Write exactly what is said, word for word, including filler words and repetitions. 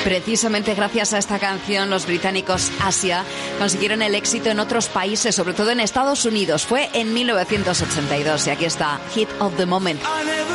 Precisamente gracias a esta canción, los británicos Asia consiguieron el éxito en otros países, sobre todo en Estados Unidos. Fue en mil novecientos ochenta y dos y aquí está Hit of the Moment.